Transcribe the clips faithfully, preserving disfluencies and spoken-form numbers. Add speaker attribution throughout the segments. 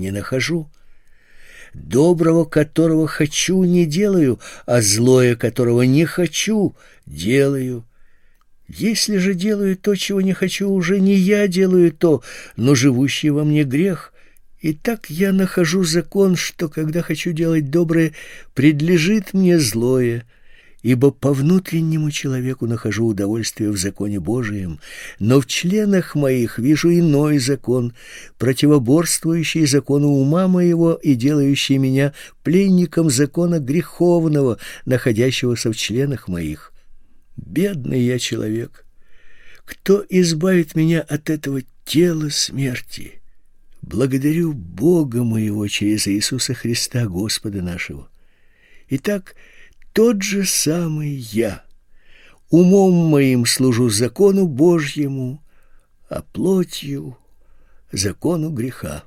Speaker 1: не нахожу. Доброго, которого хочу, не делаю, а злое, которого не хочу, делаю. Если же делаю то, чего не хочу, уже не я делаю то, но живущий во мне грех. И так я нахожу закон, что, когда хочу делать доброе, предлежит мне злое. Ибо по внутреннему человеку нахожу удовольствие в законе Божием, но в членах моих вижу иной закон, противоборствующий закону ума моего и делающий меня пленником закона греховного, находящегося в членах моих. Бедный я человек! Кто избавит меня от этого тела смерти? Благодарю Бога моего через Иисуса Христа, Господа нашего. Итак, тот же самый я. Умом моим служу закону Божьему, а плотью — закону греха.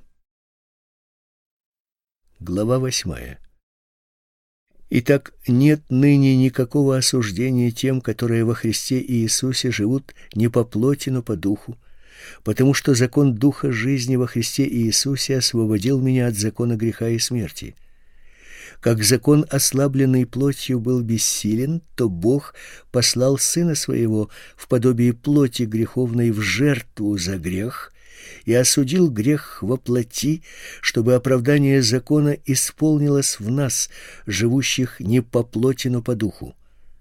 Speaker 1: Глава восьмая. Итак, нет ныне никакого осуждения тем, которые во Христе Иисусе живут не по плоти, но по духу, потому что закон Духа жизни во Христе Иисусе освободил меня от закона греха и смерти. Как закон, ослабленный плотью, был бессилен, то Бог послал Сына Своего в подобии плоти греховной в жертву за грех и осудил грех во плоти, чтобы оправдание закона исполнилось в нас, живущих не по плоти, но по духу.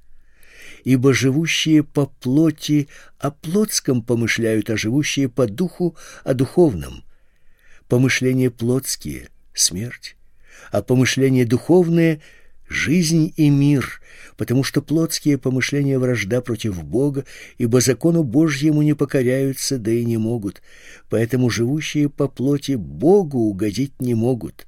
Speaker 1: Ибо живущие по плоти о плотском помышляют, а живущие по духу о духовном. Помышления плотские — смерть, а помышления духовные — жизнь и мир, потому что плотские помышления — вражда против Бога, ибо закону Божьему не покоряются, да и не могут, поэтому живущие по плоти Богу угодить не могут.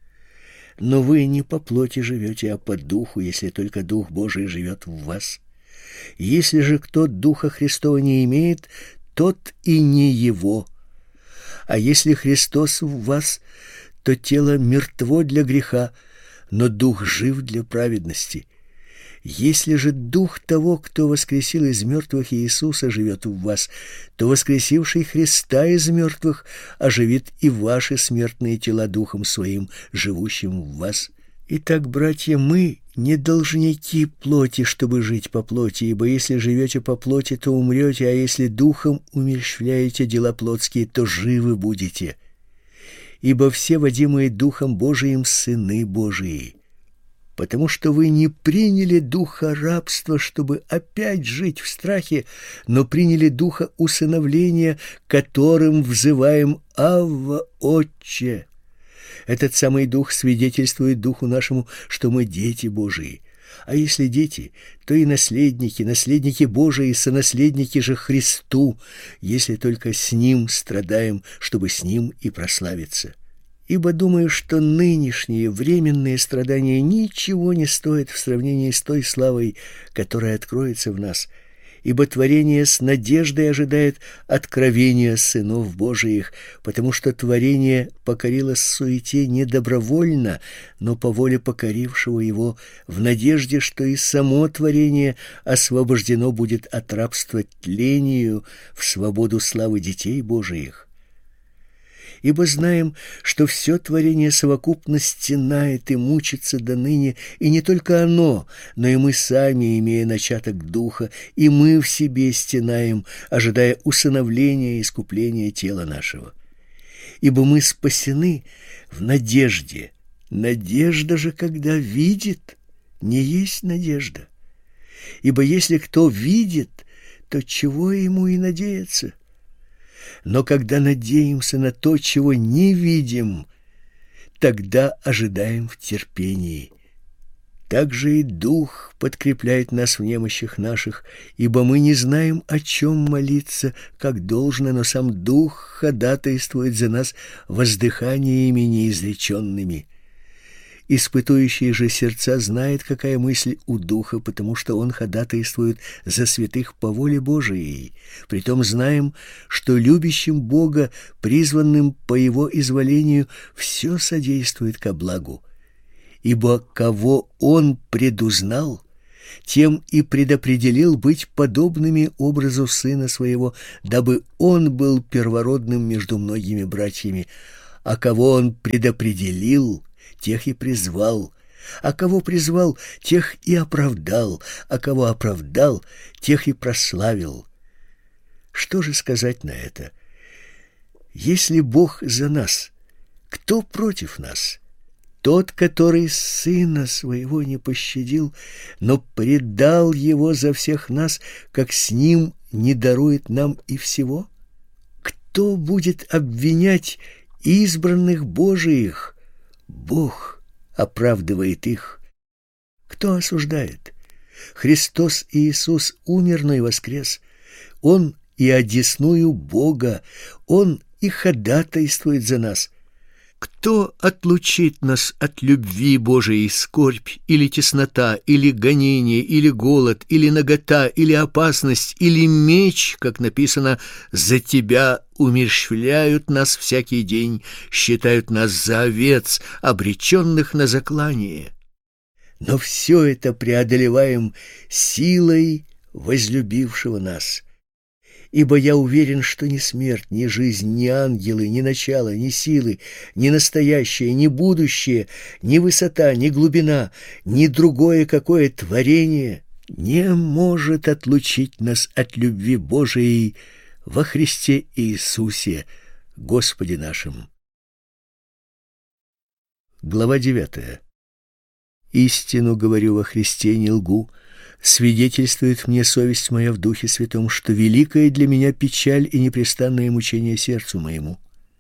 Speaker 1: Но вы не по плоти живете, а по духу, если только Дух Божий живет в вас. Если же кто Духа Христова не имеет, тот и не его. А если Христос в вас, то тело мертво для греха, но дух жив для праведности. Если же дух того, кто воскресил из мертвых Иисуса, живет в вас, то воскресивший Христа из мертвых оживит и ваши смертные тела духом своим, живущим в вас. Итак, братья, мы не должники плоти, чтобы жить по плоти, ибо если живете по плоти, то умрете, а если духом умерщвляете дела плотские, то живы будете. Ибо все, водимые Духом Божиим, сыны Божии. Потому что вы не приняли духа рабства, чтобы опять жить в страхе, но приняли духа усыновления, которым взываем «Авва, Отче». Этот самый дух свидетельствует духу нашему, что мы дети Божии. А если дети, то и наследники, наследники Божии, сонаследники же Христу, если только с Ним страдаем, чтобы с Ним и прославиться. Ибо думаю, что нынешние временные страдания ничего не стоят в сравнении с той славой, которая откроется в нас. Ибо творение с надеждой ожидает откровения сынов Божиих, потому что творение покорилось суете не добровольно, но по воле покорившего его, в надежде, что и само творение освобождено будет от рабства тлению в свободу славы детей Божиих. Ибо знаем, что все творение совокупно стенает и мучится до ныне, и не только оно, но и мы сами, имея начаток духа, и мы в себе стенаем, ожидая усыновления и искупления тела нашего. Ибо мы спасены в надежде. Надежда же, когда видит, не есть надежда. Ибо если кто видит, то чего ему и надеяться? Но когда надеемся на то, чего не видим, тогда ожидаем в терпении. Также и Дух подкрепляет нас в немощах наших, ибо мы не знаем, о чем молиться, как должно, но сам Дух ходатайствует за нас воздыханиями неизреченными. Испытующий же сердца знает, какая мысль у Духа, потому что он ходатайствует за святых по воле Божией. Притом знаем, что любящим Бога, призванным по Его изволению, все содействует ко благу. Ибо кого Он предузнал, тем и предопределил быть подобными образу Сына Своего, дабы Он был первородным между многими братьями. а кого Он предопределил, тех и призвал, а кого призвал, тех и оправдал, а кого оправдал, тех и прославил. Что же сказать на это? Если Бог за нас, кто против нас? Тот, который Сына Своего не пощадил, но предал Его за всех нас, как с Ним не дарует нам и всего? Кто будет обвинять избранных Божиих? Бог оправдывает их. Кто осуждает? Христос Иисус умер, но и воскрес. Он и одесную Бога, Он и ходатайствует за нас. Кто отлучит нас от любви Божией? Скорбь, или теснота, или гонение, или голод, или нагота, или опасность, или меч, как написано: «За Тебя умерщвляют нас всякий день, считают нас за овец, обреченных на заклание». Но все это преодолеваем силой возлюбившего нас. Ибо я уверен, что ни смерть, ни жизнь, ни ангелы, ни начало, ни силы, ни настоящее, ни будущее, ни высота, ни глубина, ни другое какое творение не может отлучить нас от любви Божией во Христе Иисусе, Господе нашим. Глава девятая. «Истину говорю во Христе, не лгу. Свидетельствует мне совесть моя в Духе Святом, что великая для меня печаль и непрестанное мучение сердцу моему.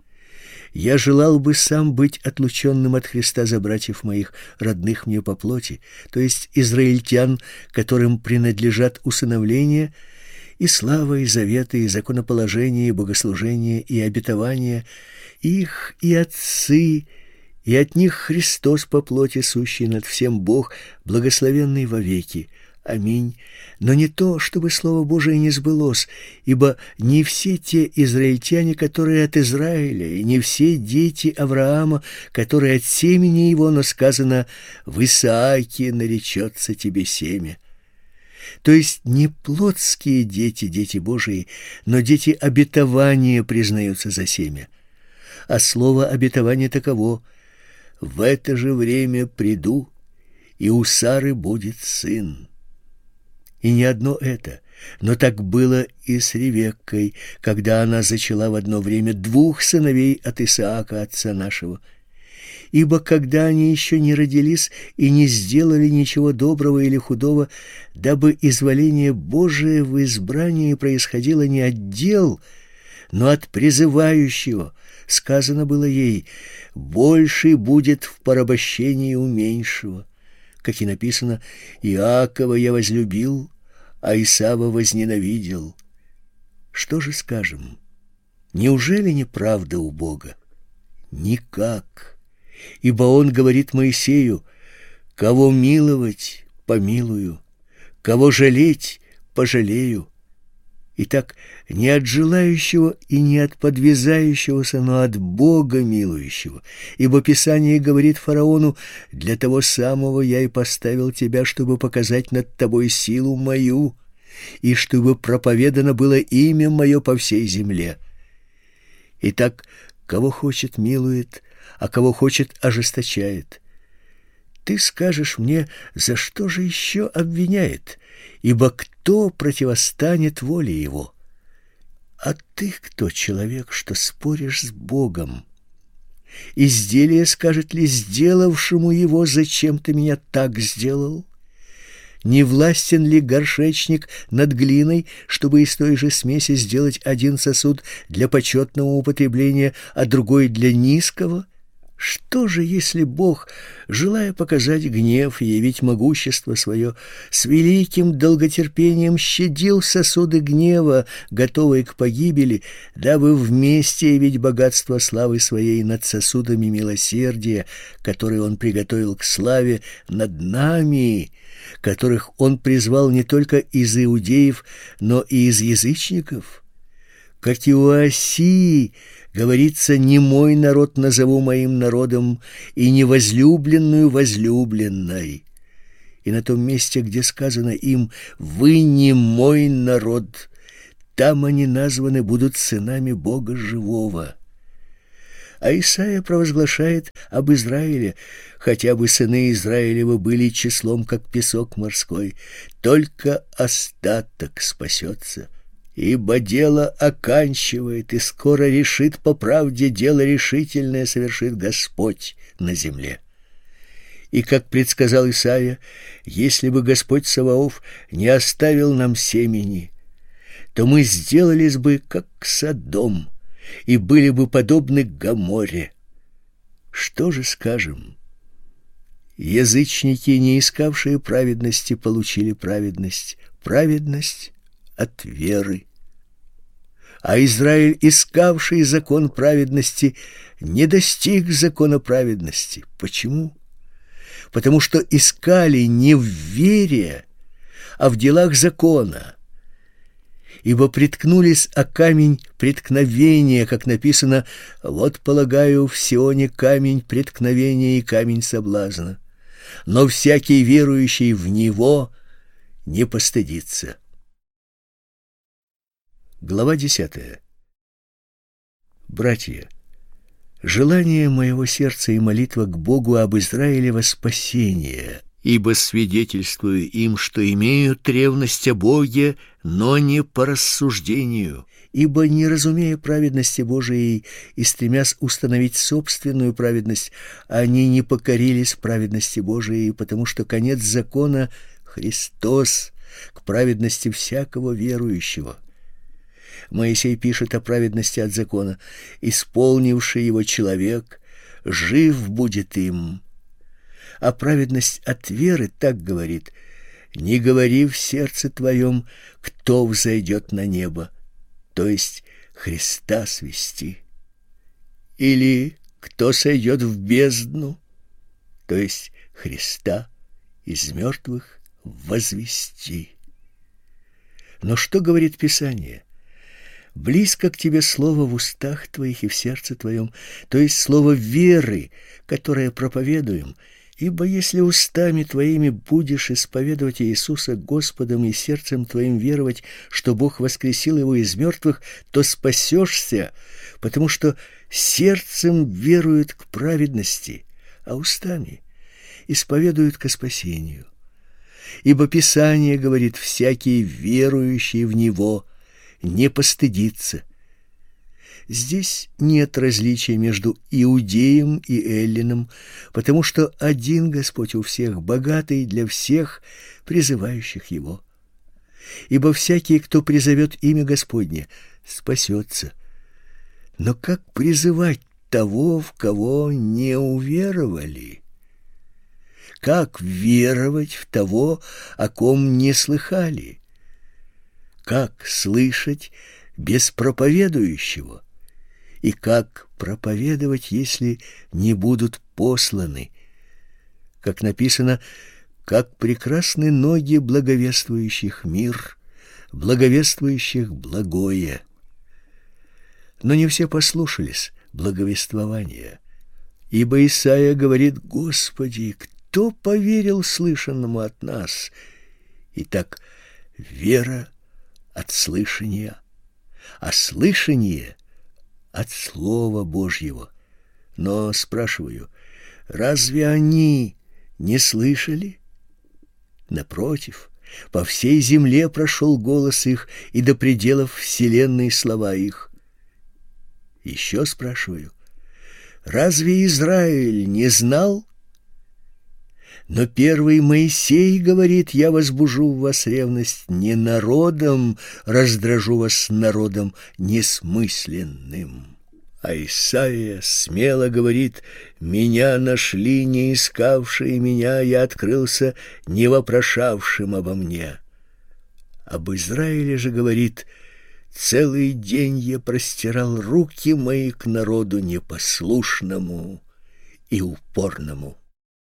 Speaker 1: Я желал бы сам быть отлученным от Христа за братьев моих, родных мне по плоти, то есть израильтян, которым принадлежат усыновление, и слава, и заветы, и законоположение, и богослужение, и обетование, их и отцы, и от них Христос по плоти сущий над всем Бог, благословенный вовеки. Аминь. Но не то, чтобы Слово Божие не сбылось, ибо не все те израильтяне, которые от Израиля, и не все дети Авраама, которые от семени его, но сказано: «В Исааке наречется тебе семя». То есть не плотские дети, дети Божии, но дети обетования признаются за семя. А слово обетования таково: «В это же время приду, и у Сары будет сын». И не одно это, но так было и с Ревеккой, когда она зачала в одно время двух сыновей от Исаака, отца нашего. Ибо когда они еще не родились и не сделали ничего доброго или худого, дабы изволение Божие в избрании происходило не от дел, но от призывающего, сказано было ей: «Больший будет в порабощении у меньшего». Как и написано: «Иакова я возлюбил, а Исава возненавидел». Что же скажем? Неужели не правда у Бога? Никак. Ибо Он говорит Моисею: «Кого миловать, помилую, кого жалеть, пожалею». Итак, не от желающего и не от подвязающегося, но от Бога милующего. Ибо Писание говорит фараону: «Для того самого я и поставил тебя, чтобы показать над тобой силу мою, и чтобы проповедано было имя мое по всей земле». Итак, кого хочет, милует, а кого хочет, ожесточает. Ты скажешь мне: за что же еще обвиняет? Ибо кто противостанет воле его? А ты кто, человек, что споришь с Богом? Изделие скажет ли сделавшему его: зачем ты меня так сделал? Не властен ли горшечник над глиной, чтобы из той же смеси сделать один сосуд для почетного употребления, а другой для низкого? Что же, если Бог, желая показать гнев и явить могущество свое, с великим долготерпением щадил сосуды гнева, готовые к погибели, дабы вместе явить богатство славы своей над сосудами милосердия, которые Он приготовил к славе над нами, которых Он призвал не только из иудеев, но и из язычников? Как и у Осии говорится: «Не мой народ назову моим народом, и не возлюбленную возлюбленной». И на том месте, где сказано им: «Вы не мой народ», там они названы будут сынами Бога живого. А Исаия провозглашает об Израиле: хотя бы сыны Израилевы были числом, как песок морской, только остаток спасется. Ибо дело оканчивает и скоро решит по правде, дело решительное совершит Господь на земле. И, как предсказал Исаия, если бы Господь Саваоф не оставил нам семени, то мы сделались бы как Содом и были бы подобны Гоморре. Что же скажем? Язычники, не искавшие праведности, получили праведность, праведность от веры. А Израиль, искавший закон праведности, не достиг закона праведности. Почему? Потому что искали не в вере, а в делах закона. Ибо приткнулись о камень преткновения, как написано: «Вот полагаю в Сионе камень преткновения и камень соблазна, но всякий верующий в него не постыдится». Глава десятая. Братья, желание моего сердца и молитва к Богу об Израиле во спасение, ибо свидетельствую им, что имеют ревность о Боге, но не по рассуждению, ибо, не разумея праведности Божией и стремясь установить собственную праведность, они не покорились праведности Божией, потому что конец закона — Христос к праведности всякого верующего. Моисей пишет о праведности от закона: «Исполнивший его человек жив будет им». А праведность от веры так говорит: «Не говори в сердце твоем, кто взойдет на небо», то есть Христа свести. Или «кто сойдет в бездну», то есть Христа из мертвых возвести. Но что говорит Писание? Близко к тебе слово в устах твоих и в сердце твоем, то есть слово веры, которое проповедуем. Ибо если устами твоими будешь исповедовать Иисуса Господом и сердцем твоим веровать, что Бог воскресил его из мертвых, то спасешься, потому что сердцем веруют к праведности, а устами исповедуют ко спасению. Ибо Писание говорит: всякий верующий в Него не постыдится. Здесь нет различия между иудеем и эллином, потому что один Господь у всех, богатый для всех, призывающих Его. Ибо всякий, кто призовет имя Господне, спасется. Но как призывать того, в кого не уверовали? Как веровать в того, о ком не слыхали? Как слышать без проповедующего? И как проповедовать, если не будут посланы? Как написано: как прекрасны ноги благовествующих мир, благовествующих благое. Но не все послушались благовествования. Ибо Исаия говорит: Господи, кто поверил слышанному от нас? Итак, вера от слышания, а слышание от Слова Божьего. Но спрашиваю, разве они не слышали? Напротив, по всей земле прошел голос их, и до пределов вселенной слова их. Еще спрашиваю, разве Израиль не знал? Но первый Моисей говорит: я возбужу в вас ревность не народом, раздражу вас народом несмысленным. А Исаия смело говорит: меня нашли не искавшие меня, я открылся не вопрошавшим обо мне. Об Израиле же говорит: целый день я простирал руки мои к народу непослушному и упорному.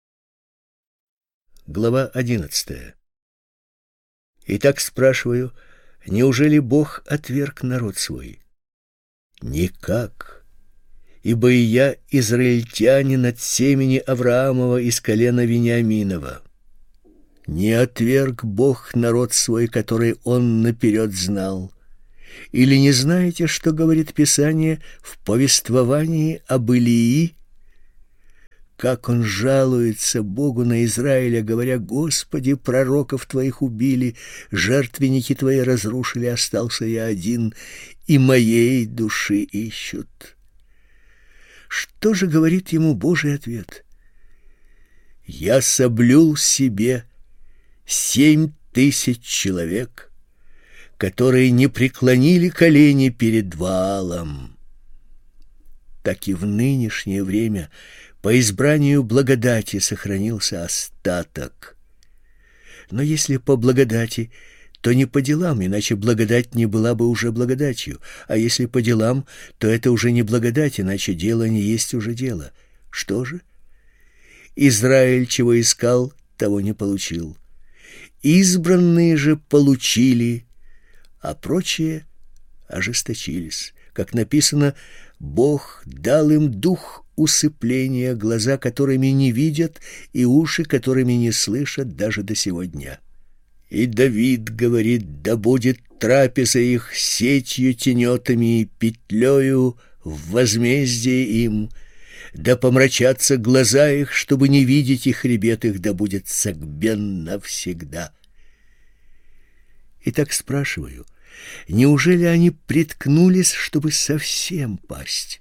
Speaker 1: Глава одиннадцатая. Итак, спрашиваю, неужели Бог отверг народ свой? Никак, ибо и я израильтянин от семени Авраамова из колена Вениаминова. Не отверг Бог народ свой, который Он наперед знал. Или не знаете, что говорит Писание в повествовании об Илии? Как он жалуется Богу на Израиля, говоря: «Господи, пророков Твоих убили, жертвенники Твои разрушили, остался я один, и моей души ищут». Что же говорит ему Божий ответ? «Я соблюл себе семь тысяч человек, которые не преклонили колени перед Ваалом». Так и в нынешнее время по избранию благодати сохранился остаток. Но если по благодати, то не по делам, иначе благодать не была бы уже благодатью. А если по делам, то это уже не благодать, иначе дело не есть уже дело. Что же? Израиль чего искал, того не получил. Избранные же получили, а прочие ожесточились. Как написано: Бог дал им дух усыпления, глаза которыми не видят и уши которыми не слышат даже до сего дня. И Давид говорит: да будет трапеза их сетью тенетами и петлею в возмездие им, да помрачатся глаза их, чтобы не видеть, и хребет их да будет согбен навсегда. Итак, спрашиваю, неужели они приткнулись, чтобы совсем пасть?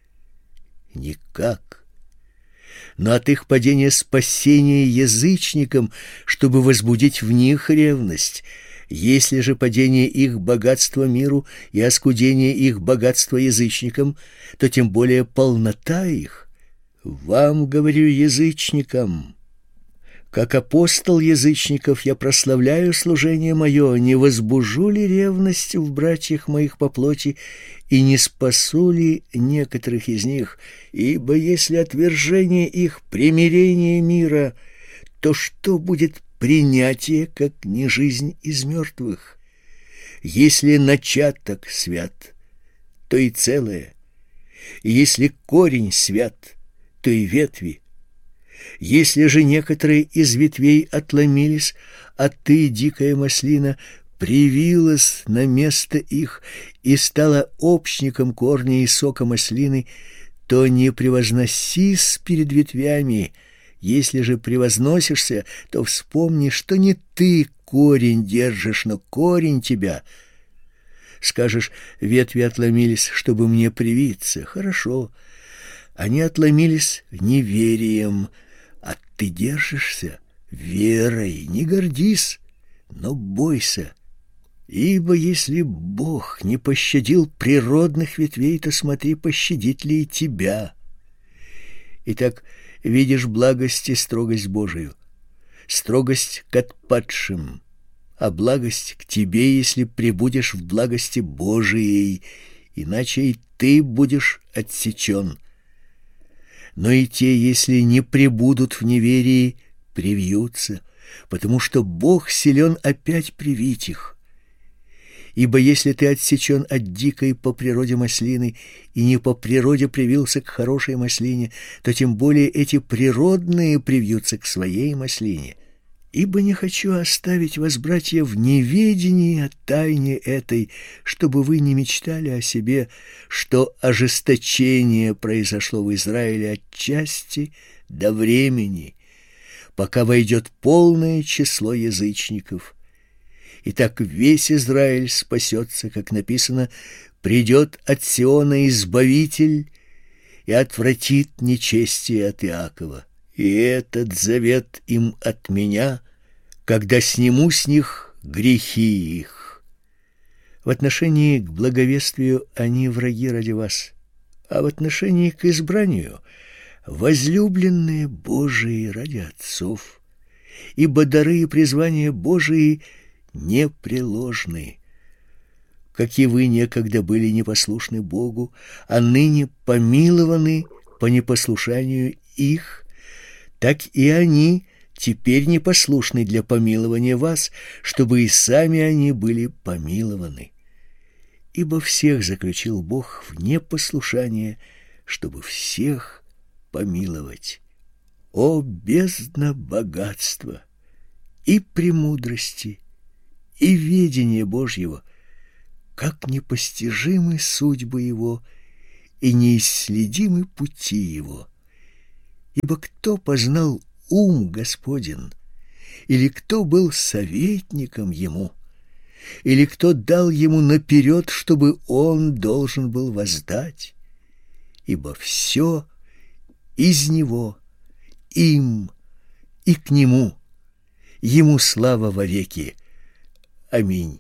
Speaker 1: Никак. Но от их падения спасение язычникам, чтобы возбудить в них ревность. Если же падение их богатства миру и оскудение их богатства язычникам, то тем более полнота их. Вам говорю, язычникам, как апостол язычников я прославляю служение мое, не возбужу ли ревность в братьях моих по плоти и не спасу ли некоторых из них? Ибо если отвержение их примирение мира, то что будет принятие, как не жизнь из мертвых? Если начаток свят, то и целое. Если корень свят, то и ветви. Если же некоторые из ветвей отломились, а ты, дикая маслина, привилась на место их и стала общником корня и сока маслины, то не превозносись перед ветвями. Если же превозносишься, то вспомни, что не ты корень держишь, но корень тебя. Скажешь: ветви отломились, чтобы мне привиться. Хорошо, они отломились неверием, а ты держишься верой. Не гордись, но бойся. Ибо если Бог не пощадил природных ветвей, то смотри, пощадит ли и тебя. Итак, видишь благость и строгость Божию. Строгость к отпадшим, а благость к тебе, если пребудешь в благости Божией, иначе и ты будешь отсечен. Но и те, если не пребудут в неверии, привьются, потому что Бог силен опять привить их. Ибо если ты отсечен от дикой по природе маслины и не по природе привился к хорошей маслине, то тем более эти природные привьются к своей маслине. Ибо не хочу оставить вас, братья, в неведении о тайне этой, чтобы вы не мечтали о себе, что ожесточение произошло в Израиле отчасти до времени, пока войдет полное число язычников. И так весь Израиль спасется, как написано: придет от Сиона Избавитель и отвратит нечестие от Иакова. И этот завет им от меня, когда сниму с них грехи их. В отношении к благовествию они враги ради вас, а в отношении к избранию возлюбленные Божии ради отцов, ибо дары и призвания Божии непреложны. Как и вы некогда были непослушны Богу, а ныне помилованы по непослушанию их, так и они теперь непослушны для помилования вас, чтобы и сами они были помилованы. Ибо всех заключил Бог в непослушание, чтобы всех помиловать. О, бездна богатства и премудрости и ведения Божьего! как непостижимы судьбы его и неисследимы пути его. Ибо кто познал ум Господен, или кто был советником ему, или кто дал ему наперед, чтобы он должен был воздать? Ибо все из него, им и к нему, ему слава вовеки. Аминь.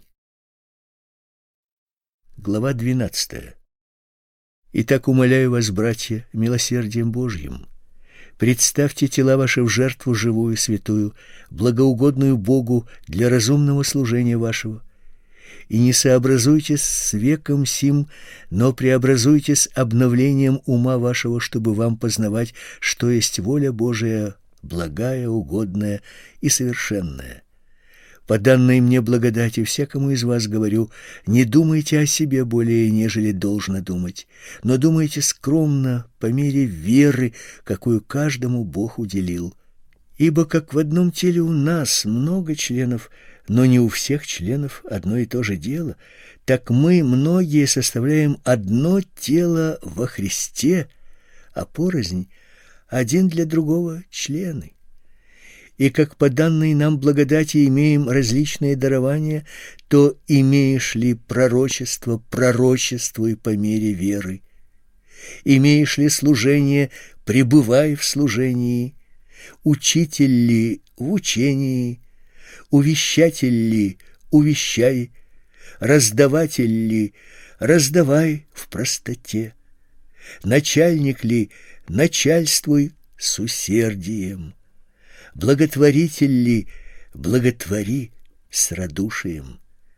Speaker 1: Глава двенадцатая. Итак, умоляю вас, братья, милосердием Божьим, представьте тела ваши в жертву живую, святую, благоугодную Богу для разумного служения вашего, и не сообразуйтесь с веком сим, но преобразуйтесь обновлением ума вашего, чтобы вам познавать, что есть воля Божия, благая, угодная и совершенная. По данной мне благодати всякому из вас говорю: не думайте о себе более, нежели должно думать, но думайте скромно, по мере веры, какую каждому Бог уделил. Ибо как в одном теле у нас много членов, но не у всех членов одно и то же дело, так мы, многие, составляем одно тело во Христе, а порознь один для другого члены. И как по данной нам благодати имеем различные дарования, то имеешь ли пророчество, пророчествуй по мере веры. Имеешь ли служение, пребывай в служении. Учитель ли в учении, увещатель ли увещай, раздаватель ли раздавай в простоте. Начальник ли начальствуй с усердием. Благотворитель ли благотвори с радушием.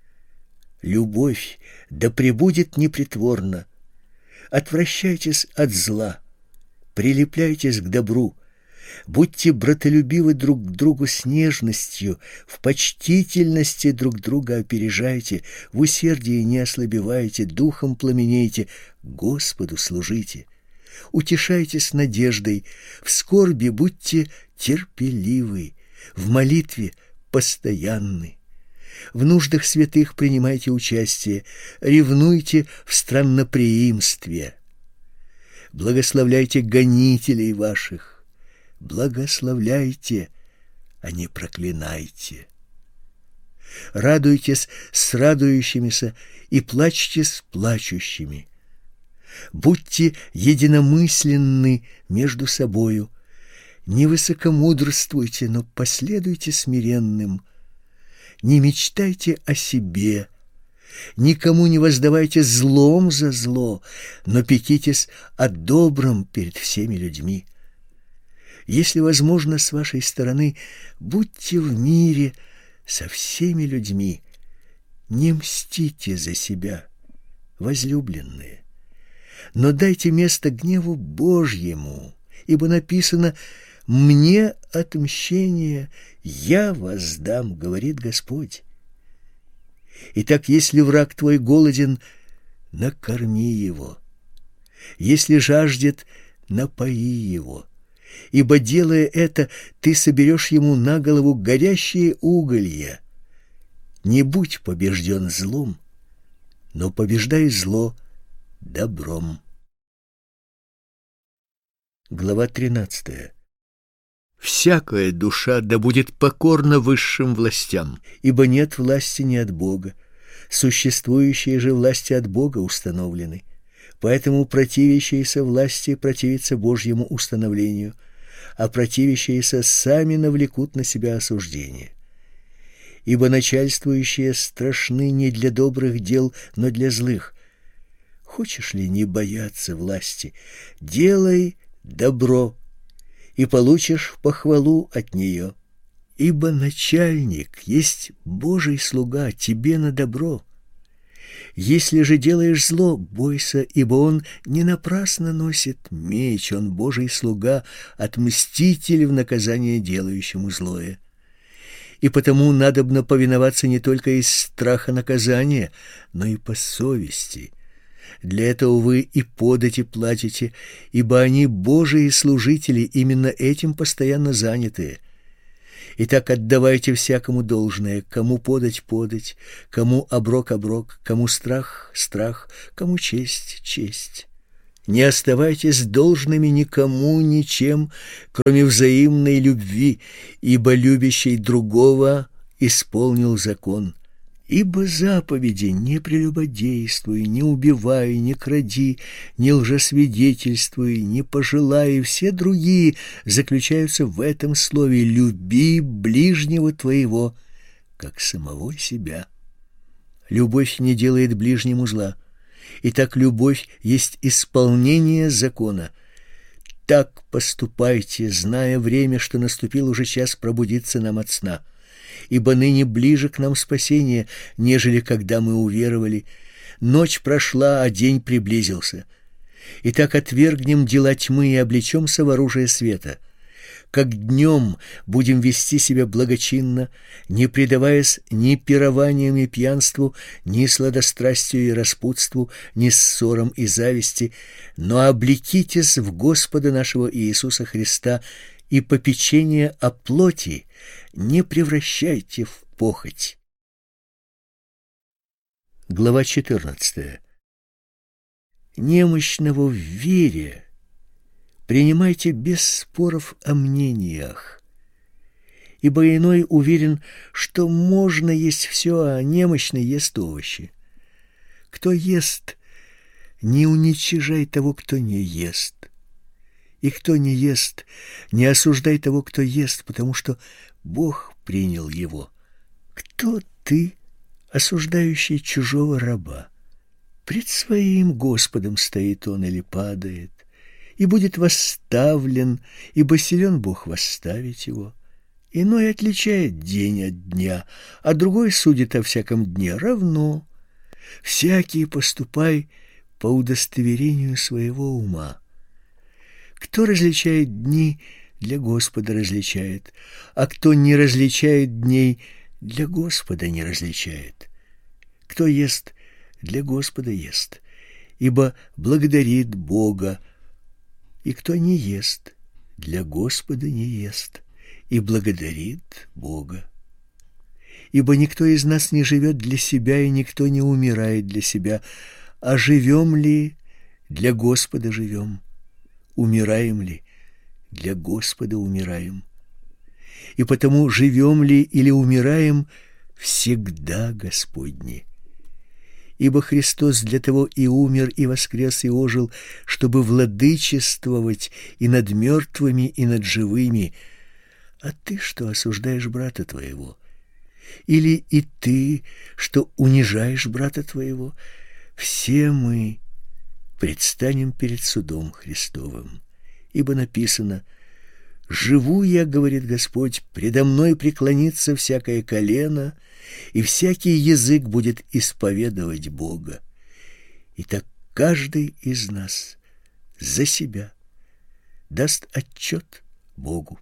Speaker 1: Любовь да пребудет непритворно. Отвращайтесь от зла, прилепляйтесь к добру, будьте братолюбивы друг к другу с нежностью, в почтительности друг друга опережайте, в усердии не ослабевайте, духом пламенейте, Господу служите. Утешайтесь надеждой, в скорби будьте терпеливы, в молитве постоянны. В нуждах святых принимайте участие, ревнуйте в странноприимстве. Благословляйте гонителей ваших, благословляйте, а не проклинайте. Радуйтесь с радующимися и плачьте с плачущими. Будьте единомысленны между собою, не высокомудрствуйте, но последуйте смиренным. Не мечтайте о себе, никому не воздавайте злом за зло, но пекитесь о добром перед всеми людьми. Если возможно с вашей стороны, будьте в мире со всеми людьми, не мстите за себя, возлюбленные. Но дайте место гневу Божьему, ибо написано: «Мне отмщение, я воздам, говорит Господь». Итак, если враг твой голоден, накорми его. Если жаждет, напои его. Ибо, делая это, ты соберешь ему на голову горящие уголья. Не будь побежден злом, но побеждай зло добром. Глава тринадцатая. Всякая душа да будет покорна высшим властям, ибо нет власти не от Бога. Существующие же власти от Бога установлены. Поэтому противящиеся власти противятся Божьему установлению, а противящиеся сами навлекут на себя осуждение. Ибо начальствующие страшны не для добрых дел, но для злых. Хочешь ли не бояться власти? Делай добро, и получишь похвалу от нее. Ибо начальник есть Божий слуга тебе на добро. Если же делаешь зло, бойся, ибо он не напрасно носит меч, он Божий слуга, отмститель в наказание делающему злое. И потому надобно повиноваться не только из страха наказания, но и по совести. Для этого вы и подати платите, ибо они Божии служители, именно этим постоянно занятые. Итак, отдавайте всякому должное, кому подать — подать, кому оброк — оброк, кому страх — страх, кому честь — честь. Не оставайтесь должными никому ничем, кроме взаимной любви, ибо любящий другого исполнил закон. Ибо заповеди: не прелюбодействуй, не убивай, не кради, не лжесвидетельствуй, не пожелай, и все другие заключаются в этом слове: люби ближнего твоего, как самого себя. Любовь не делает ближнему зла. Итак, любовь есть исполнение закона. Так поступайте, зная время, что наступил уже час пробудиться нам от сна. Ибо ныне ближе к нам спасение, нежели когда мы уверовали. Ночь прошла, а день приблизился. Итак, отвергнем дела тьмы и облечемся в оружие света. Как днем будем вести себя благочинно, не предаваясь ни пированиям и пьянству, ни сладострастию и распутству, ни ссорам и зависти, но облекитесь в Господа нашего Иисуса Христа, и попечение о плоти не превращайте в похоть. Глава четырнадцатая. Немощного в вере принимайте без споров о мнениях, ибо иной уверен, что можно есть все, а немощный ест овощи. Кто ест, не уничижай того, кто не ест. И кто не ест, не осуждай того, кто ест, потому что Бог принял его. Кто ты, осуждающий чужого раба? Пред своим Господом стоит он или падает, и будет восставлен, ибо силен Бог восставить его. Иной отличает день от дня, а другой судит о всяком дне равно. Всякий поступай по удостоверению своего ума. Кто различает дни, для Господа различает, а кто не различает дней, для Господа не различает. Кто ест, для Господа ест, ибо благодарит Бога, и кто не ест, для Господа не ест, и благодарит Бога. Ибо никто из нас не живет для себя, и никто не умирает для себя, а живем ли, для Господа живем. Умираем ли, для Господа умираем. И потому живем ли или умираем, всегда Господни. Ибо Христос для того и умер, и воскрес, и ожил, чтобы владычествовать и над мертвыми, и над живыми. А ты что осуждаешь брата твоего? Или и ты, что унижаешь брата твоего? Все мы предстанем перед судом Христовым. Ибо написано: «Живу я, — говорит Господь, — предо мной преклонится всякое колено, и всякий язык будет исповедовать Бога». Итак, каждый из нас за себя даст отчет Богу.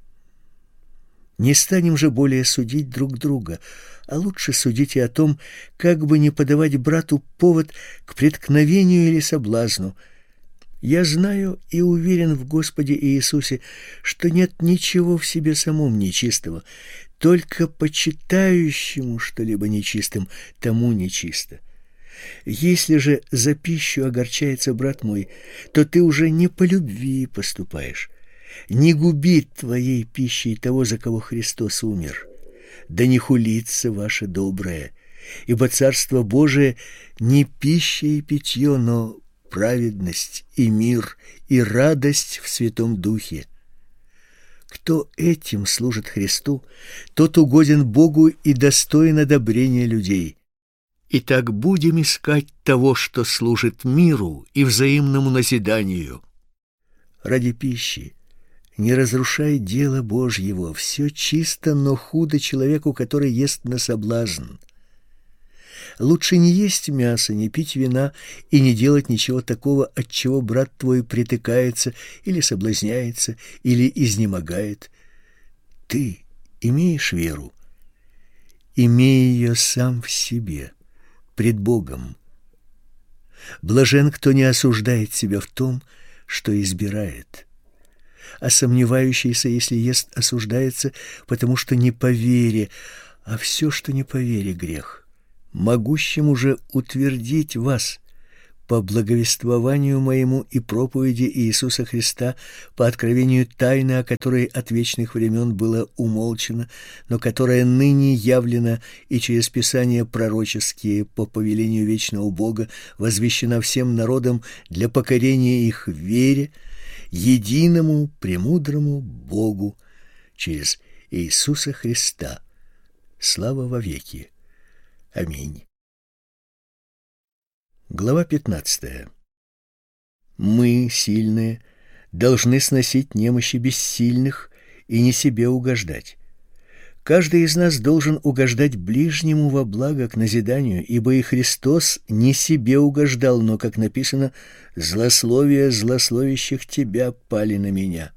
Speaker 1: Не станем же более судить друг друга, а лучше судите о том, как бы не подавать брату повод к преткновению или соблазну. Я знаю и уверен в Господе Иисусе, что нет ничего в себе самом нечистого, только почитающему что-либо нечистым, тому нечисто. Если же за пищу огорчается брат мой, то ты уже не по любви поступаешь. Не губи твоей пищей того, за кого Христос умер. Да не хулится ваше доброе, ибо Царство Божие не пища и питье, но праведность и мир и радость в Святом Духе. Кто этим служит Христу, тот угоден Богу и достоин одобрения людей. Итак, будем искать того, что служит миру и взаимному назиданию. Ради пищи не разрушай дело Божьего. Все чисто, но худо человеку, который ест на соблазн. Лучше не есть мясо, не пить вина и не делать ничего такого, от чего брат твой притыкается или соблазняется, или изнемогает. Ты имеешь веру? Имей ее сам в себе, пред Богом. Блажен, кто не осуждает себя в том, что избирает. а сомневающийся, если ест, осуждается, потому что не по вере, а все, что не по вере, грех. Могущему же утвердить вас по благовествованию моему и проповеди Иисуса Христа, по откровению тайны, о которой от вечных времен было умолчено, но которая ныне явлена и через Писания пророческие по повелению вечного Бога возвещена всем народам для покорения их в вере, единому премудрому Богу через Иисуса Христа. Слава во веки. Аминь. Глава пятнадцатая. Мы, сильные, должны сносить немощи бессильных и не себе угождать. Каждый из нас должен угождать ближнему во благо к назиданию, ибо и Христос не себе угождал, но, как написано, «Злословия злословящих тебя пали на меня».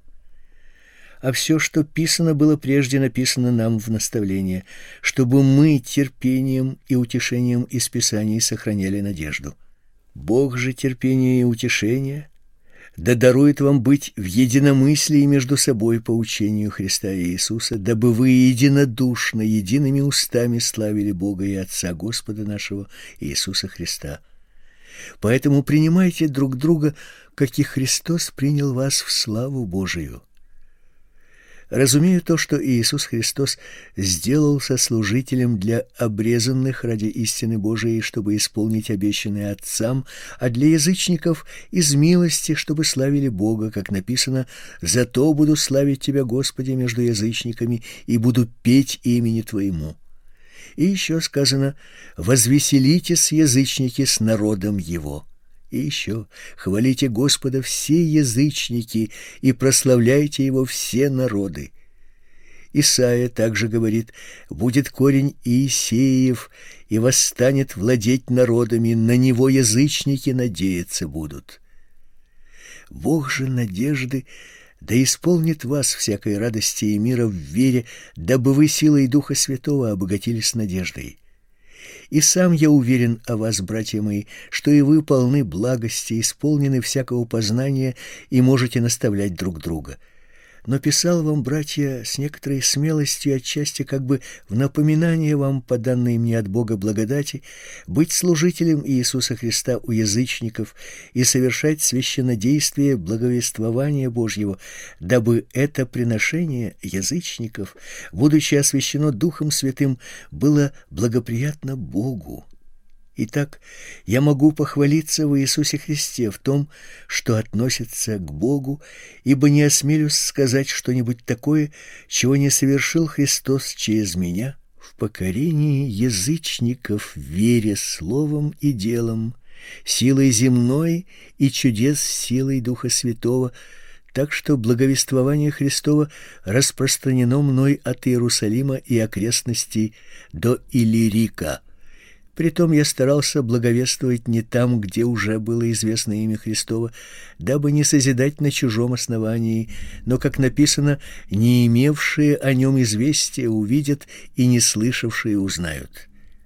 Speaker 1: А все, что писано, было прежде написано нам в наставление, чтобы мы терпением и утешением из Писаний сохраняли надежду. Бог же терпения и утешения да дарует вам быть в единомыслии между собой по учению Христа Иисуса, дабы вы единодушно, едиными устами славили Бога и Отца Господа нашего Иисуса Христа. Поэтому принимайте друг друга, как и Христос принял вас в славу Божию. Разумею то, что Иисус Христос сделался служителем для обрезанных ради истины Божией, чтобы исполнить обещанное Отцам, а для язычников из милости, чтобы славили Бога, как написано: «Зато буду славить Тебя, Господи, между язычниками, и буду петь имени Твоему». И еще сказано: «Возвеселитесь, язычники, с народом Его». И еще: «Хвалите Господа все язычники и прославляйте Его все народы». Исайя также говорит: «Будет корень Иисеев, и восстанет владеть народами, на него язычники надеяться будут». Бог же надежды да исполнит вас всякой радости и мира в вере, дабы вы силой Духа Святого обогатились надеждой. И сам я уверен о вас, братья мои, что и вы полны благости, исполнены всякого познания и можете наставлять друг друга. Но писал вам, братья, с некоторой смелостью, отчасти как бы в напоминание вам по данной мне от Бога благодати, быть служителем Иисуса Христа у язычников и совершать священнодействие благовествования Божьего, дабы это приношение язычников, будучи освящено Духом Святым, было благоприятно Богу. Итак, я могу похвалиться в Иисусе Христе в том, что относится к Богу, ибо не осмелюсь сказать что-нибудь такое, чего не совершил Христос через меня в покорении язычников, вере словом и делом, силой земной и чудес силой Духа Святого, так что благовествование Христово распространено мной от Иерусалима и окрестностей до Иллирика. Притом я старался благовествовать не там, где уже было известно имя Христово, дабы не созидать на чужом основании, но, как написано, не имевшие о нем известия увидят и не слышавшие узнают.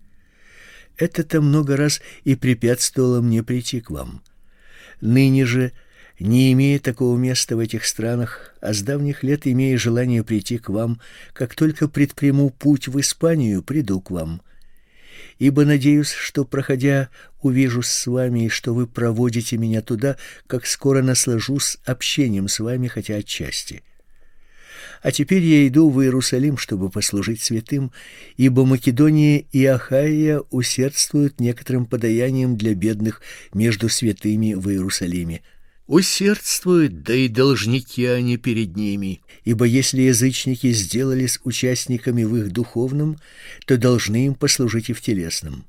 Speaker 1: Это-то много раз и препятствовало мне прийти к вам. Ныне же, не имея такого места в этих странах, а с давних лет имея желание прийти к вам, как только предприму путь в Испанию, приду к вам. Ибо надеюсь, что, проходя, увижусь с вами, и что вы проводите меня туда, как скоро наслажусь общением с вами, хотя отчасти. А теперь я иду в Иерусалим, чтобы послужить святым, ибо Македония и Ахайя усердствуют некоторым подаянием для бедных между святыми в Иерусалиме. Усердствуют, да и должники они перед ними, ибо если язычники сделались участниками в их духовном, то должны им послужить и в телесном.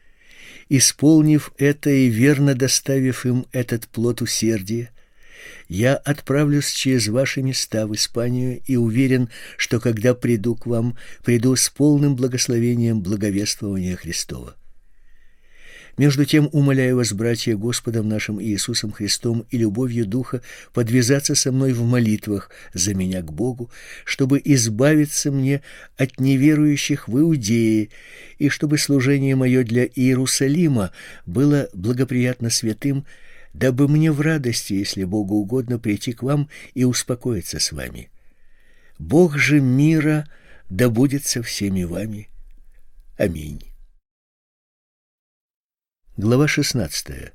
Speaker 1: Исполнив это и верно доставив им этот плод усердия, я отправлюсь через ваши места в Испанию и уверен, что когда приду к вам, приду с полным благословением благовествования Христова. Между тем, умоляю вас, братья, Господом нашим Иисусом Христом и любовью Духа подвязаться со мной в молитвах за меня к Богу, чтобы избавиться мне от неверующих в Иудее, и чтобы служение мое для Иерусалима было благоприятно святым, дабы мне в радости, если Богу угодно, прийти к вам и успокоиться с вами. Бог же мира да будет со всеми вами. Аминь. Глава шестнадцатая.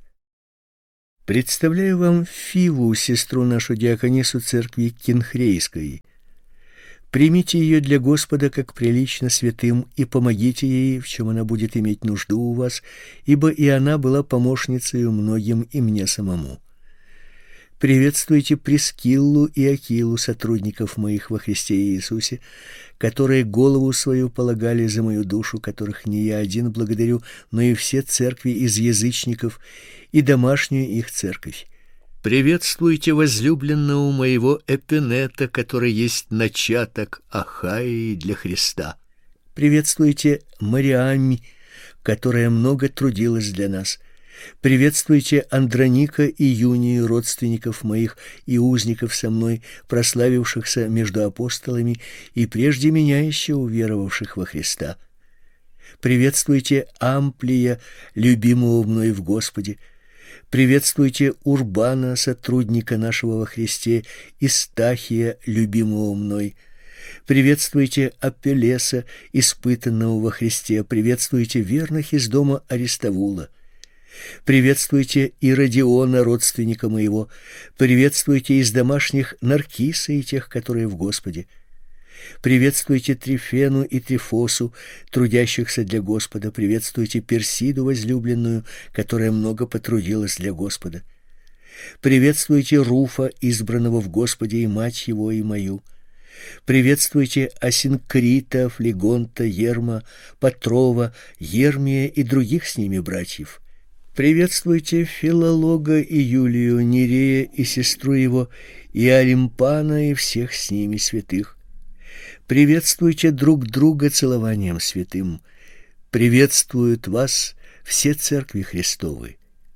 Speaker 1: Представляю вам Фиву, сестру нашу диаконису церкви Кинхрейской. Примите ее для Господа как прилично святым и помогите ей, в чем она будет иметь нужду у вас, ибо и она была помощницей многим и мне самому. Приветствуйте Прискиллу и Акилу, сотрудников моих во Христе Иисусе, которые голову свою полагали за мою душу, которых не я один благодарю, но и все церкви из язычников и домашнюю их церковь. Приветствуйте возлюбленного моего Эпинета, который есть начаток Ахаи для Христа. Приветствуйте Мариамми, которая много трудилась для нас. Приветствуйте Андроника и Юнию, родственников моих и узников со мной, прославившихся между апостолами и прежде меня еще уверовавших во Христа. Приветствуйте Амплия, любимого мной в Господе. Приветствуйте Урбана, сотрудника нашего во Христе, и Стахия, любимого мной. Приветствуйте Апеллеса, испытанного во Христе. Приветствуйте верных из дома Аристовула. Приветствуйте Иродиона, родственника моего. Приветствуйте из домашних Наркиса и тех, которые в Господе. Приветствуйте Трифену и Трифосу, трудящихся для Господа. Приветствуйте Персиду возлюбленную, которая много потрудилась для Господа. Приветствуйте Руфа, избранного в Господе, и мать его, и мою. Приветствуйте Асинкрита, Флегонта, Ерма, Патрова, Ермия и других с ними братьев. Приветствуйте Филолога и Юлию, Нерея и сестру его, и Олимпана и всех с ними святых. Приветствуйте друг друга целованием святым. Приветствуют вас все церкви Христовы.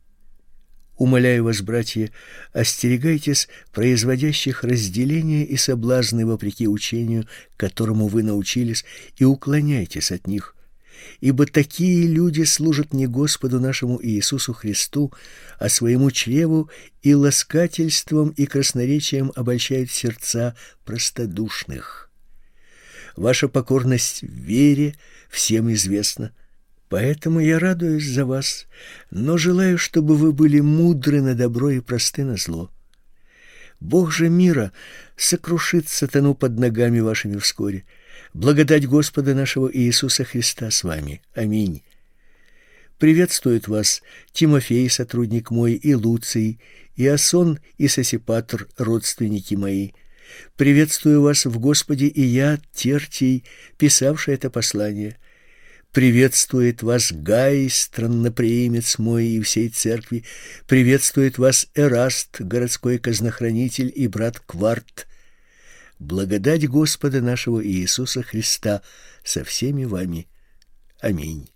Speaker 1: Умоляю вас, братья, остерегайтесь производящих разделения и соблазны вопреки учению, которому вы научились, и уклоняйтесь от них. Ибо такие люди служат не Господу нашему Иисусу Христу, а своему чреву, и ласкательством и красноречием обольщают сердца простодушных. Ваша покорность в вере всем известна, поэтому я радуюсь за вас, но желаю, чтобы вы были мудры на добро и просты на зло. Бог же мира сокрушит сатану под ногами вашими вскоре. Благодать Господа нашего Иисуса Христа с вами. Аминь. Приветствует вас Тимофей, сотрудник мой, и Луций, и Асон, и Сосипатр, родственники мои. Приветствую вас в Господе и я, Тертий, писавший это послание. Приветствует вас Гай, странноприимец мой, и всей церкви. Приветствует вас Эраст, городской казнохранитель, и брат Кварт. Благодать Господа нашего Иисуса Христа со всеми вами. Аминь.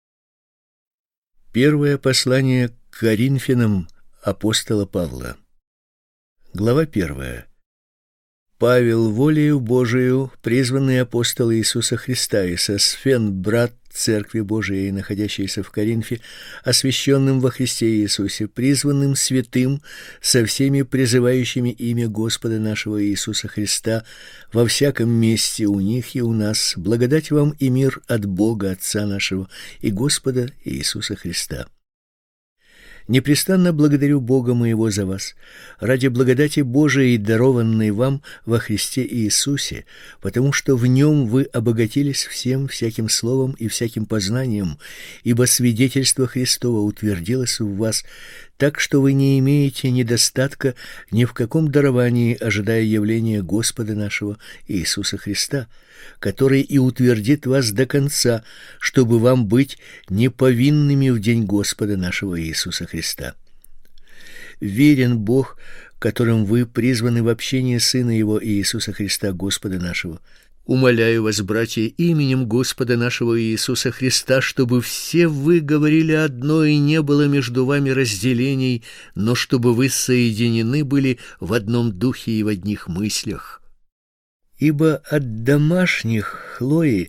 Speaker 1: Первое послание к Коринфянам апостола Павла. Глава первая. Павел, волею Божию, призванный апостол Иисуса Христа, и Сосфен, брат Церкви Божией, находящейся в Коринфе, освященным во Христе Иисусе, призванным святым, со всеми призывающими имя Господа нашего Иисуса Христа во всяком месте у них и у нас, благодать вам и мир от Бога Отца нашего и Господа Иисуса Христа. Непрестанно благодарю Бога моего за вас, ради благодати Божией, дарованной вам во Христе Иисусе, потому что в нем вы обогатились всем всяким словом и всяким познанием, ибо свидетельство Христово утвердилось в вас, так что вы не имеете недостатка ни в каком даровании, ожидая явления Господа нашего Иисуса Христа, который и утвердит вас до конца, чтобы вам быть неповинными в день Господа нашего Иисуса Христа. Верен Бог, которым вы призваны в общение Сына Его Иисуса Христа, Господа нашего. Умоляю вас, братья, именем Господа нашего Иисуса Христа, чтобы все вы говорили одно и не было между вами разделений, но чтобы вы соединены были в одном духе и в одних мыслях. Ибо от домашних Хлои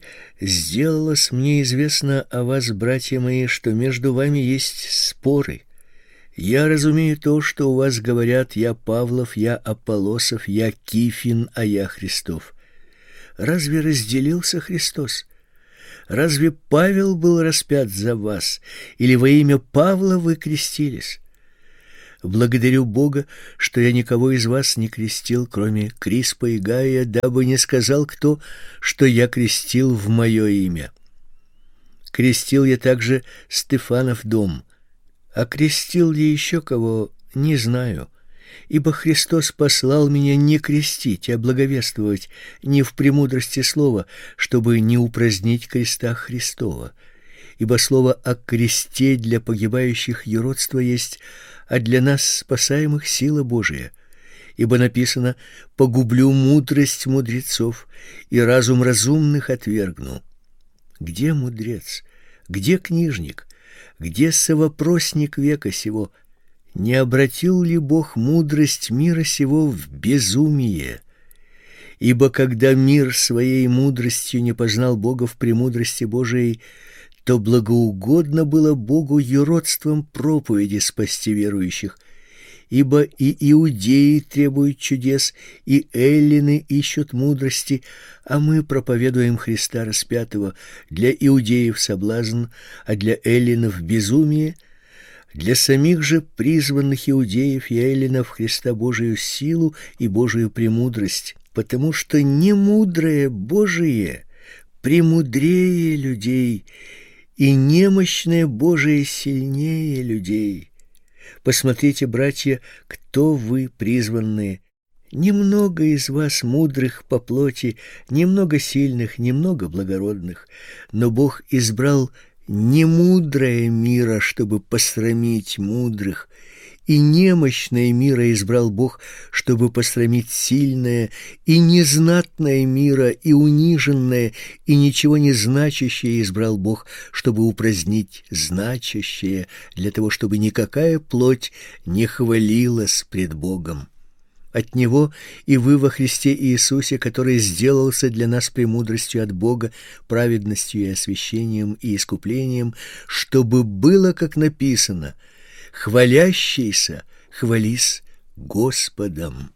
Speaker 1: сделалось мне известно о вас, братья мои, что между вами есть споры. Я разумею то, что у вас говорят: я Павлов, я Аполлосов, я Кифин, а я Христов. Разве разделился Христос? Разве Павел был распят за вас, или во имя Павла вы крестились? Благодарю Бога, что я никого из вас не крестил, кроме Криспа и Гая, дабы не сказал кто, что я крестил в мое имя. Крестил я также Стефанов дом, а крестил ли еще кого, не знаю, ибо Христос послал меня не крестить, а благовествовать не в премудрости слова, чтобы не упразднить креста Христова. Ибо слово о кресте для погибающих юродство есть, а для нас спасаемых сила Божия. Ибо написано: «Погублю мудрость мудрецов, и разум разумных отвергну». Где мудрец? Где книжник? Где совопросник века сего? Не обратил ли Бог мудрость мира сего в безумие? Ибо когда мир своей мудростью не познал Бога в премудрости Божией, то благоугодно было Богу юродством проповеди спасти верующих. Ибо и иудеи требуют чудес, и эллины ищут мудрости, а мы проповедуем Христа распятого, для иудеев соблазн, а для эллинов безумие, для самих же призванных иудеев и эллинов Христа Божию силу и Божию премудрость, потому что немудрое Божие премудрее людей, и немощное Божие сильнее людей. Посмотрите, братья, кто вы призванные. Немного из вас мудрых по плоти, немного сильных, немного благородных, но Бог избрал немудрое мира, чтобы посрамить мудрых, и немощное мира избрал Бог, чтобы посрамить сильное, и незнатное мира, и униженное, и ничего не значащее избрал Бог, чтобы упразднить значащее, для того, чтобы никакая плоть не хвалилась пред Богом. От Него и вы во Христе Иисусе, который сделался для нас премудростью от Бога, праведностью и освящением и искуплением, чтобы было, как написано: «Хвалящийся, хвались Господом».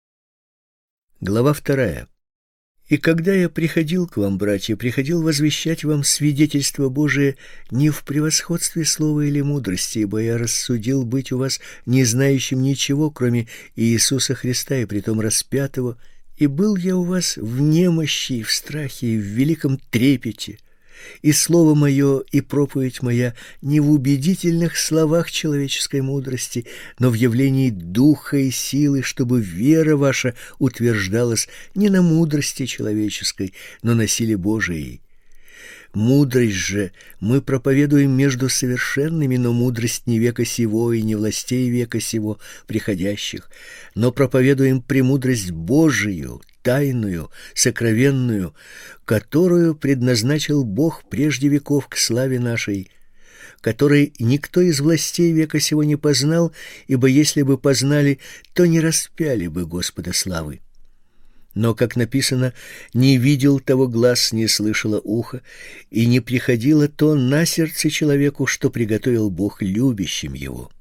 Speaker 1: Глава вторая. «И когда я приходил к вам, братья, приходил возвещать вам свидетельство Божие не в превосходстве слова или мудрости, ибо я рассудил быть у вас не знающим ничего, кроме Иисуса Христа, и притом распятого, и был я у вас в немощи, и в страхе, и в великом трепете. И слово мое, и проповедь моя не в убедительных словах человеческой мудрости, но в явлении духа и силы, чтобы вера ваша утверждалась не на мудрости человеческой, но на силе Божией. Мудрость же мы проповедуем между совершенными, но мудрость не века сего и не властей века сего приходящих, но проповедуем премудрость Божию, тайную, сокровенную, которую предназначил Бог прежде веков к славе нашей, которой никто из властей века сего не познал, ибо если бы познали, то не распяли бы Господа славы. Но, как написано, не видел того глаз, не слышало ухо, и не приходило то на сердце человеку, что приготовил Бог любящим его.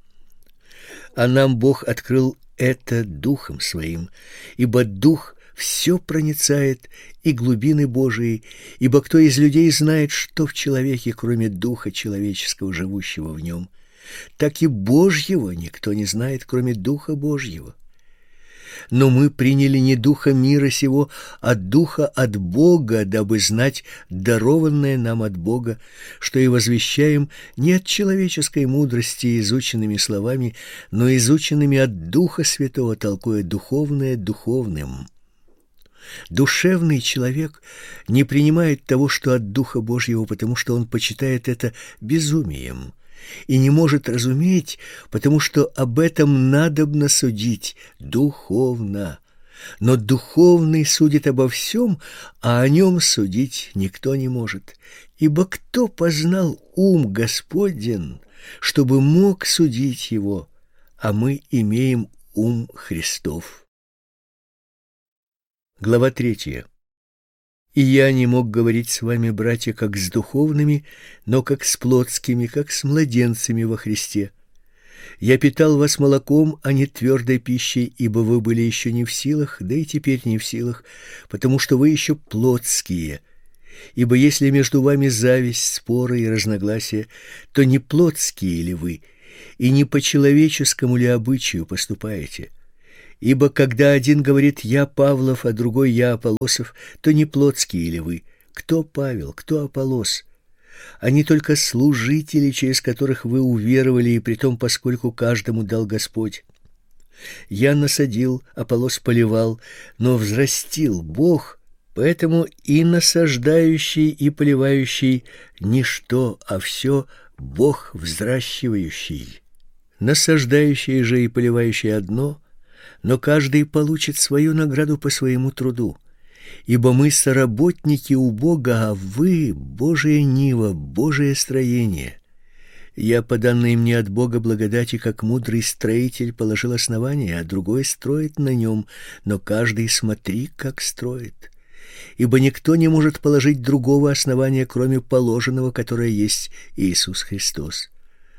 Speaker 1: А нам Бог открыл это Духом Своим, ибо Дух все проницает, и глубины Божии, ибо кто из людей знает, что в человеке, кроме Духа человеческого, живущего в нем? Так и Божьего никто не знает, кроме Духа Божьего. Но мы приняли не духа мира сего, а духа от Бога, дабы знать дарованное нам от Бога, что и возвещаем не от человеческой мудрости изученными словами, но изученными от Духа Святого, толкуя духовное духовным. Душевный человек не принимает того, что от Духа Божьего, потому что он почитает это безумием, и не может разуметь, потому что об этом надобно судить духовно. Но духовный судит обо всем, а о нем судить никто не может. Ибо кто познал ум Господен, чтобы мог судить его, а мы имеем ум Христов? Глава третья. «И я не мог говорить с вами, братья, как с духовными, но как с плотскими, как с младенцами во Христе. Я питал вас молоком, а не твердой пищей, ибо вы были еще не в силах, да и теперь не в силах, потому что вы еще плотские. Ибо если между вами зависть, споры и разногласия, то не плотские ли вы, и не по человеческому ли обычаю поступаете? Ибо когда один говорит «я Павлов», а другой «я Аполлосов», то не плотские ли вы? Кто Павел, кто Аполлос? Они только служители, через которых вы уверовали, и притом поскольку каждому дал Господь. Я насадил, Аполлос поливал, но взрастил Бог, поэтому и насаждающий, и поливающий ничто, а все Бог взращивающий. Насаждающий же и поливающий одно, но каждый получит свою награду по своему труду. Ибо мы соработники у Бога, а вы — Божие нива, Божие строение. Я, по данной мне от Бога благодати, как мудрый строитель, положил основание, а другой строит на нем, но каждый смотри, как строит. Ибо никто не может положить другого основания, кроме положенного, которое есть Иисус Христос.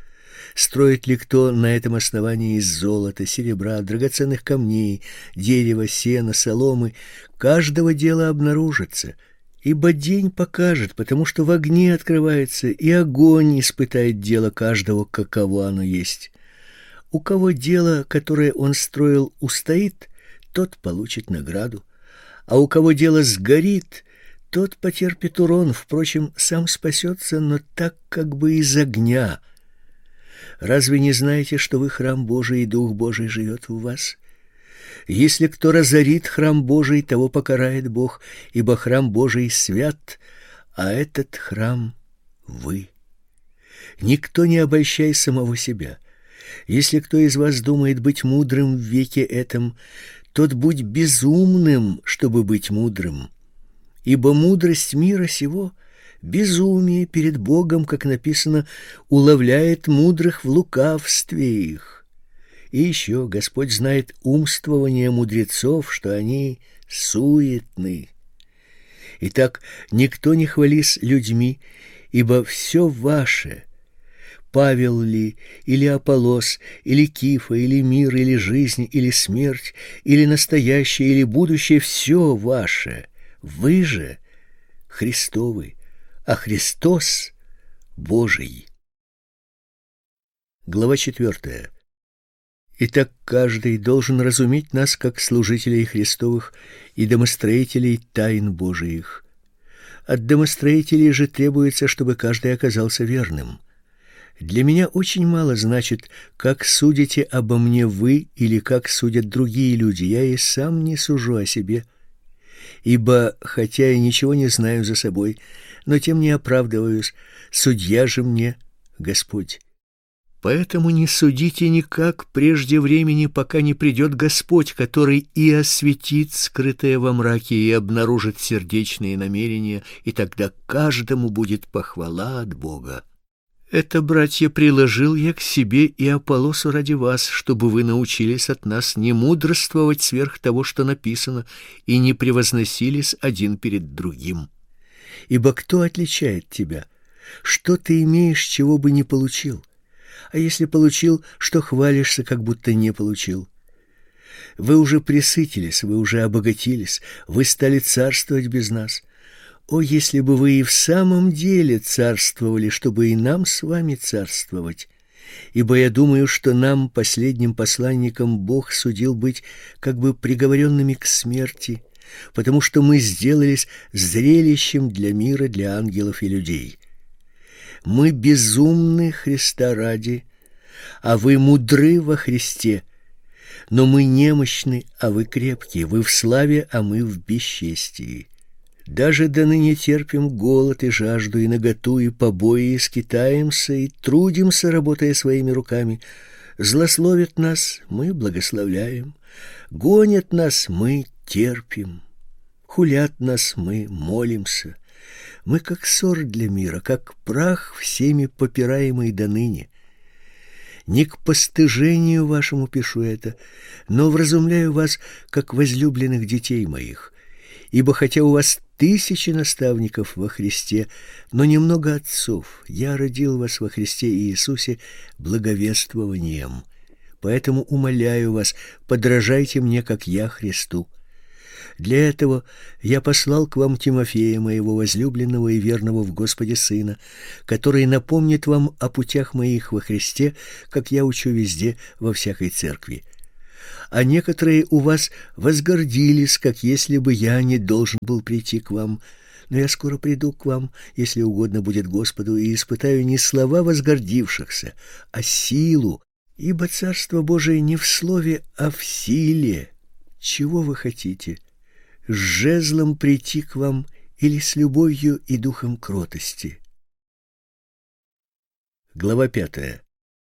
Speaker 1: Строит ли кто на этом основании из золота, серебра, драгоценных камней, дерева, сена, соломы, каждого дела обнаружится, ибо день покажет, потому что в огне открывается, и огонь испытает дело каждого, каково оно есть. У кого дело, которое он строил, устоит, тот получит награду, а у кого дело сгорит, тот потерпит урон, впрочем, сам спасется, но так как бы из огня. Разве не знаете, что вы храм Божий, и Дух Божий живет в вас? Если кто разорит храм Божий, того покарает Бог, ибо храм Божий свят, а этот храм — вы. Никто не обольщай самого себя. Если кто из вас думает быть мудрым в веке этом, тот будь безумным, чтобы быть мудрым. Ибо мудрость мира сего — безумие перед Богом, как написано, уловляет мудрых в лукавстве их. И еще Господь знает умствование мудрецов, что они суетны. Итак, никто не хвались людьми, ибо все ваше, Павел ли, или Аполлос, или Кифа, или мир, или жизнь, или смерть, или настоящее, или будущее, все ваше. Вы же Христовы, а Христос Божий. Глава четвертая. Итак, каждый должен разуметь нас как служителей Христовых и домостроителей тайн Божиих. От домостроителей же требуется, чтобы каждый оказался верным. Для меня очень мало значит, как судите обо мне вы или как судят другие люди. Я и сам не сужу о себе. Ибо, хотя я ничего не знаю за собой, но тем не оправдываюсь, судья же мне Господь. Поэтому не судите никак прежде времени, пока не придет Господь, который и осветит скрытое во мраке, и обнаружит сердечные намерения, и тогда каждому будет похвала от Бога. Это, братья, приложил я к себе и Аполлосу ради вас, чтобы вы научились от нас не мудрствовать сверх того, что написано, и не превозносились один перед другим. Ибо кто отличает тебя? Что ты имеешь, чего бы не получил? А если получил, что хвалишься, как будто не получил? Вы уже пресытились, вы уже обогатились, вы стали царствовать без нас. О, если бы вы и в самом деле царствовали, чтобы и нам с вами царствовать! Ибо я думаю, что нам, последним посланникам, Бог судил быть как бы приговоренными к смерти, потому что мы сделались зрелищем для мира, для ангелов и людей. Мы безумны Христа ради, а вы мудры во Христе, но мы немощны, а вы крепкие, вы в славе, а мы в бесчестии. Даже до ныне терпим голод и жажду, и наготу, и побои, и скитаемся, и трудимся, работая своими руками. Злословят нас, мы благословляем, гонят нас, мы терпим, хулят нас, мы молимся. Мы как ссор для мира, как прах всеми попираемый до ныне. Не к постыжению вашему пишу это, но вразумляю вас, как возлюбленных детей моих. Ибо хотя у вас тысячи наставников во Христе, но немного отцов. Я родил вас во Христе Иисусе благовествованием. Поэтому умоляю вас, подражайте мне, как я Христу. Для этого я послал к вам Тимофея, моего возлюбленного и верного в Господе сына, который напомнит вам о путях моих во Христе, как я учу везде во всякой церкви. А некоторые у вас возгордились, как если бы я не должен был прийти к вам. Но я скоро приду к вам, если угодно будет Господу, и испытаю не слова возгордившихся, а силу, ибо Царство Божие не в слове, а в силе. Чего вы хотите? С жезлом прийти к вам или с любовью и духом кротости? Глава пятая.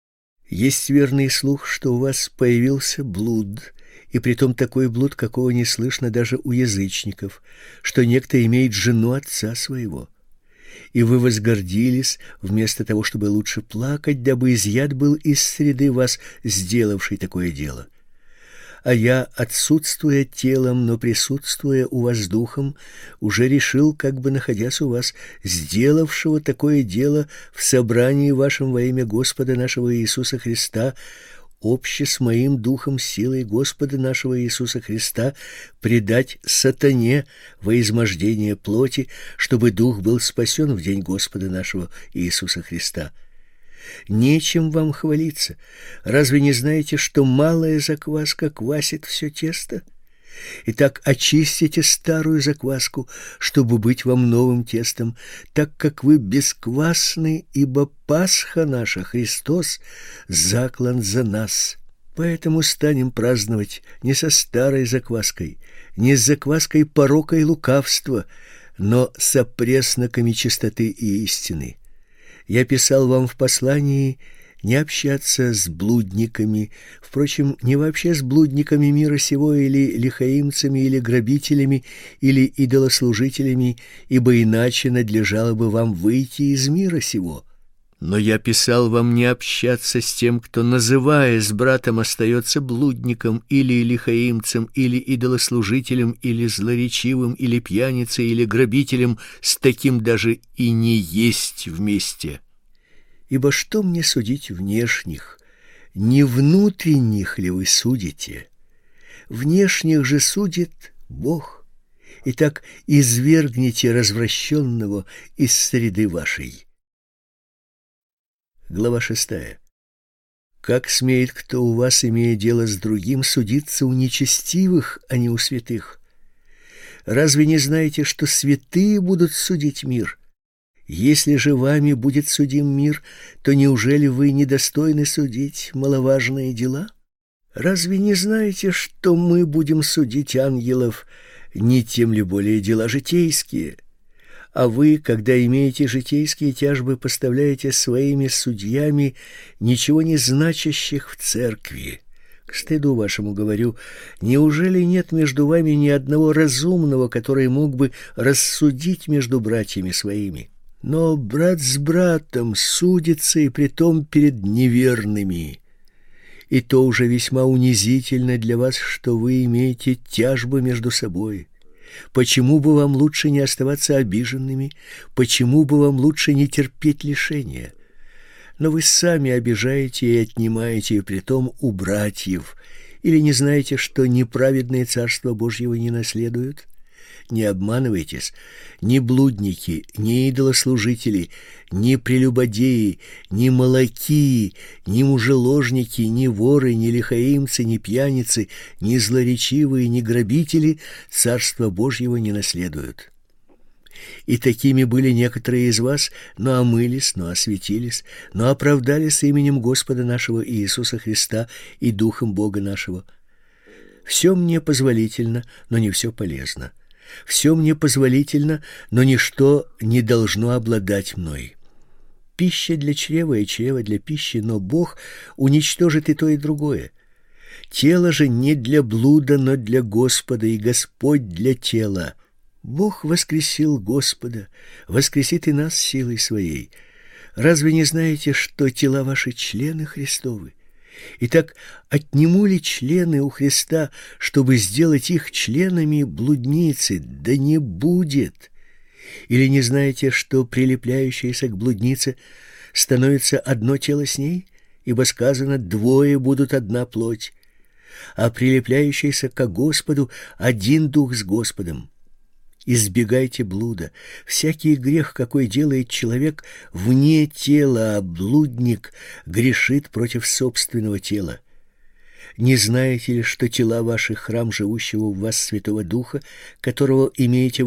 Speaker 1: Есть верный слух, что у вас появился блуд, и притом такой блуд, какого не слышно даже у язычников, что некто имеет жену отца своего. И вы возгордились, вместо того, чтобы лучше плакать, дабы изъят был из среды вас, сделавший такое дело. А я, отсутствуя телом, но присутствуя у вас духом, уже решил, как бы находясь у вас, сделавшего такое дело в собрании вашем во имя Господа нашего Иисуса Христа, обще с моим духом силой Господа нашего Иисуса Христа предать сатане во измождение плоти, чтобы дух был спасен в день Господа нашего Иисуса Христа. Нечем вам хвалиться. Разве не знаете, что малая закваска квасит все тесто? Итак, очистите старую закваску, чтобы быть вам новым тестом, так как вы бесквасны, ибо Пасха наша, Христос, заклан за нас. Поэтому станем праздновать не со старой закваской, не с закваской порока и лукавства, но с опресноками чистоты и истины. Я писал вам в послании не общаться с блудниками, впрочем, не вообще с блудниками мира сего или лихаимцами, или грабителями, или идолослужителями, ибо иначе надлежало бы вам выйти из мира сего. Но я писал вам не общаться с тем, кто, называясь братом, остается блудником, или лихаимцем, или идолослужителем, или злоречивым, или пьяницей, или грабителем, с таким даже и не есть вместе. Ибо что мне судить внешних? Не внутренних ли вы судите? Внешних же судит Бог. Итак, извергните развращенного из среды вашей. Глава шестая. Как смеет кто у вас, имея дело с другим, судиться у нечестивых, а не у святых? Разве не знаете, что святые будут судить мир? Если же вами будет судим мир, то неужели вы недостойны судить маловажные дела? Разве не знаете, что мы будем судить ангелов, не тем ли более дела житейские? А вы, когда имеете житейские тяжбы, поставляете своими судьями ничего не значащих в церкви. К стыду вашему говорю, неужели нет между вами ни одного разумного, который мог бы рассудить между братьями своими? Но брат с братом судится, и притом перед неверными. И то уже весьма унизительно для вас, что вы имеете тяжбы между собой. Почему бы вам лучше не оставаться обиженными? Почему бы вам лучше не терпеть лишения? Но вы сами обижаете и отнимаете, и притом у братьев. Или не знаете, что неправедные Царства Божьего не наследуют? Не обманывайтесь, ни блудники, ни идолослужители, ни прелюбодеи, ни молокии, ни мужеложники, ни воры, ни лихаимцы, ни пьяницы, ни злоречивые, ни грабители Царства Божьего не наследуют. И такими были некоторые из вас, но омылись, но осветились, но оправдались именем Господа нашего Иисуса Христа и Духом Бога нашего. Все мне позволительно, но не все полезно. Все мне позволительно, но ничто не должно обладать мной. Пища для чрева и чрево для пищи, но Бог уничтожит и то, и другое. Тело же не для блуда, но для Господа, и Господь для тела. Бог воскресил Господа, воскресит и нас силой своей. Разве не знаете, что тела ваши члены Христовы? Итак, отниму ли члены у Христа, чтобы сделать их членами блудницы? Да не будет! Или не знаете, что прилепляющиеся к блуднице становится одно тело с ней? Ибо сказано: двое будут одна плоть, а прилепляющиеся ко Господу один дух с Господом. Избегайте блуда. Всякий грех, какой делает человек вне тела, а блудник грешит против собственного тела. Не знаете ли, что тела ваши — храм живущего в вас Святого Духа, которого имеете